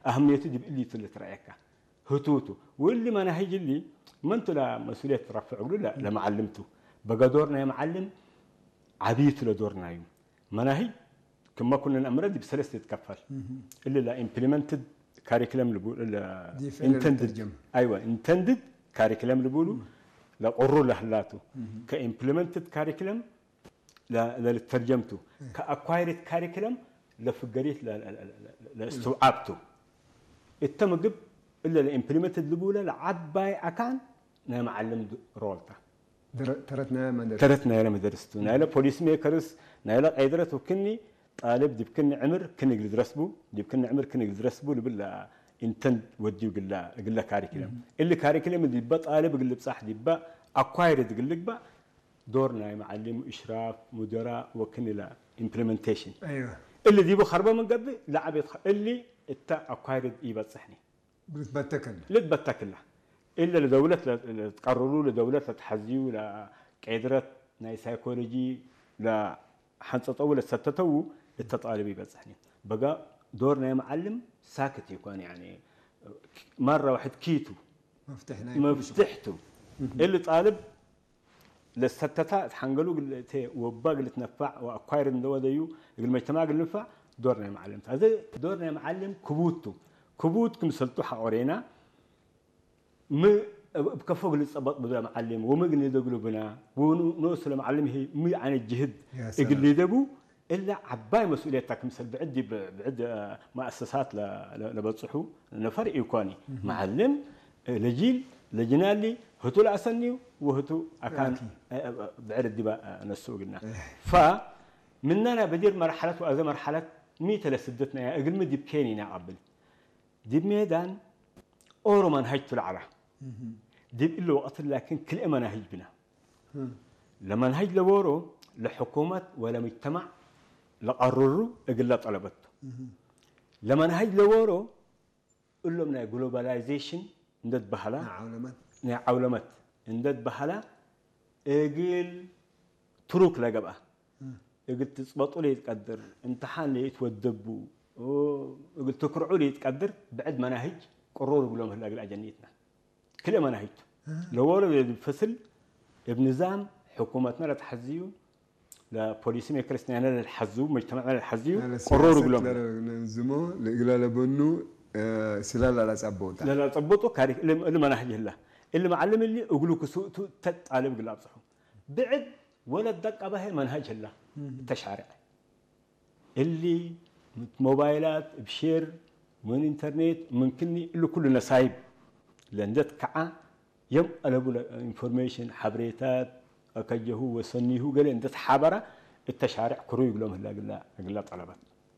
أهميته دي اللي تلترأيك هتوتو واللي مناهج اللي ما أنتوا لا مسؤولية ترفعوا لا لما علمتوا بقى دورنا يا معلم عبيت لدورنا يوم مناهج كما كنا الأمر دي بسلسة تتكفل اللي لا implemented curriculum اللي بقول intended أيوة intended curriculum اللي بقولوا لا قرر لهلاته كimplemented curriculum لا ترجمته كacquired curriculum لفقريت لا استوعبته التمقب إلا الimplemented اللي بقوله لعباي أكان نعم علم رولته ترتنا يا مدرستو نايلا بوليس ميكرز نايلا قيدرته كني طالب دي بكني عمر كني درسبو دي بكني عمر كني درسبو اللي بلا انتند وديو قلا كاريكلم اللي كاريكلم اللي يبقى طالب اللي بصح دي يبقى اكوايرد يقول لك بقى دورنا يا معلم اشراف مدراء وكني لا امبلمنتيشن ايوه اللي دي خربه من قبل لعب اللي انت اكوايرد يبصحني بتبتكل إلا لدولة تقرروا لدولة تحزيوا لقيدرة ناي سايكولوجي لا حنتطور ستتو التطالبي بزحني بقى دورنا يا معلم ساكت يكون يعني مرة واحد كيتو مفتحته اللي طالب للستتا تحنقلوا قلت وباق اللي تنفع واكواير دو ديو المجتمع قال نفع دورنا يا معلم هذا دورنا يا معلم كبوتكم سلطوا حورينا بكفوق اللي صبط بدل معلم ومجني دقلو بنا ونوصل معلم هي مي عن الجهد اللي دبو إلا عباي مسؤوليتك مثل بعد مؤسسات لبتصحوا نفرق يكوني معلم لجيل لجنالي هتو لأسني وهتو أكان بعد الدباء نسوق لنا فمننا بدير مرحلة وأذا مرحلة ميت لسدتنا يا أقل مدي بكيني نقبل دي ميدان أورو منهجت العرا دي إلا وقت لكن كل مناهج بنا لما نهج لورو لحكومة ولا مجتمع لقرروا إقلا طلبته لما نهج لورو قل لهم جلوباليزيشن ندد بحلا عولمت ندد بحلا إقل تروك لقبه إقل تثبطوا لي يتقدر امتحان لي يتودبوا إقل تكرعوا لي يتقدر بعد مناهج قرروا يقول لهم هلا أجنيتنا كل مناهج لو ورد الفصل بنظام حكومتنا لا تحزيو لا بوليس ميكرسنا للحزو مجتمعنا للحزيو قرروا يقول لهم ننظمو لا بنو سلال لا صبوتا لا صبوتو كاري اللي مناهج الله اللي معلم اللي اقولوا كسو تطالب قال ابصحوا بعد ولا الدقه به منهج الله التشارع اللي موبايلات بشير من انترنت ممكنني اللي كلنا سايب لندت كعا يوم قلبوا انفورميشن حبريتات اكجهو وسنيهو قال اندت حبره التشارع كرو يقول لهم هلا طلبات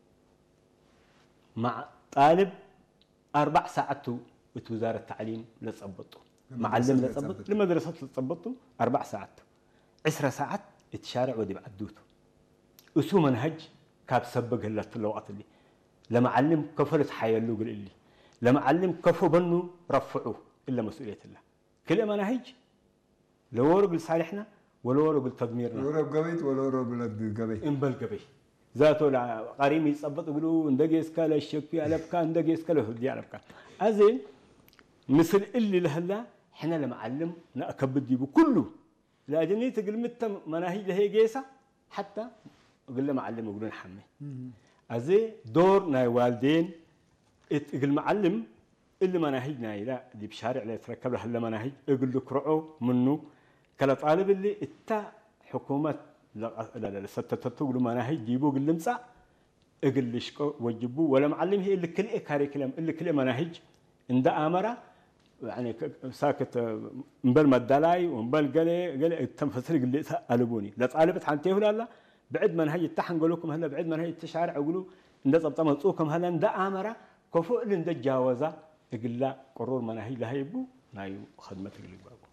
مع طالب 4 ساعات وزاره التعليم لتصبطوا معلم لتصبط لمدرسه لتصبطوا 4 ساعات 10 ساعات التشارع ودي بعدوته اسو منهج كاب سبق هلا الوقت اللي لما علم كفرت حيلو قل لي لما علم كفو بنو رفعوه الا مسؤوليه الله كل مناهج لو ورق لصالحنا ولا ورق لتدميرنا ورق قبيت ولا ورق قبيت انبل قبي ذاته قريم يصبط يقولوا اندقي اسكالا الشكي على بكا اندقي اسكالا هدي على بكا ازين مثل اللي لهلا احنا لما علم ناكبد يبو كله لاجني تقول متى مناهج لهي قيسه حتى قل له معلم يقولون حمي ازي دور ناي والدين يقول معلم اللي مناهجنا لا دي بشارع لا يتركب له هلا مناهج يقول لك رعوا منه كلا طالب اللي اتا حكومه لا ستتتو له مناهج جيبوا قل لمصا يقول لشكو وجبوا ولا معلم هي اللي كل كاريكلم اللي كل مناهج عند امره يعني ساكت مبل مدلاي ومبل قال التنفسر قال لي قلبوني لا طالبت حنتيه لا بعد منهج التحن قالوا هلا بعد منهج التشارع يقولوا ان طبطم مصوكم هلا عند امره كفؤ اللي تجاوزه يقول لا قرور مناهج لهيبو نايو خدمتك اللي